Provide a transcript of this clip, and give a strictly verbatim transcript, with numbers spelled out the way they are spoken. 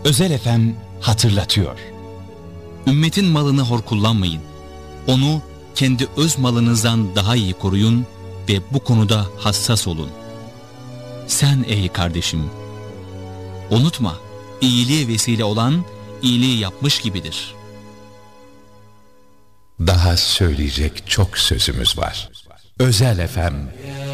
Özel F M hatırlatıyor. Ümmetin malını hor kullanmayın. Onu kendi öz malınızdan daha iyi koruyun ve bu konuda hassas olun. Sen ey kardeşim, unutma, iyiliğe vesile olan iyiliği yapmış gibidir. Daha söyleyecek çok sözümüz var. Özel F M